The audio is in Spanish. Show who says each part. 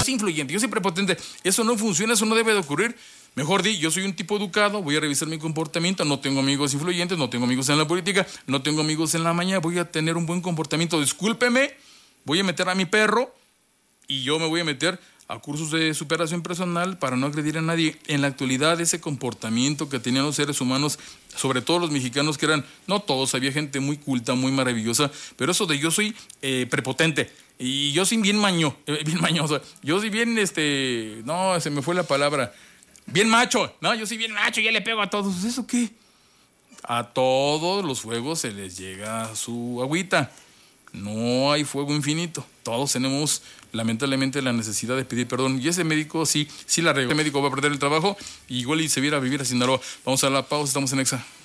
Speaker 1: soy influyente, yo soy prepotente. Eso no funciona, eso no debe de ocurrir. Mejor di, yo soy un tipo educado, voy a revisar mi comportamiento, no tengo amigos influyentes, no tengo amigos en la política, no tengo amigos en la mañana, voy a tener un buen comportamiento, discúlpeme, voy a meter a mi perro y yo me voy a meter a cursos de superación personal para no agredir a nadie. En la actualidad, ese comportamiento que tenían los seres humanos, sobre todo los mexicanos, que eran, no todos, había gente muy culta, muy maravillosa, pero eso de yo soy prepotente, y yo soy bien mañoso, yo soy bien, no, se me fue la palabra, bien macho, no, yo soy bien macho, ya le pego a todos. ¿Eso qué? A todos los fuegos se les llega su agüita. No hay fuego infinito. Todos tenemos, lamentablemente, la necesidad de pedir perdón. Y ese médico sí la regó. Ese médico va a perder el trabajo y igual y se viera a vivir a Sinaloa. Vamos a la pausa, estamos en Exa.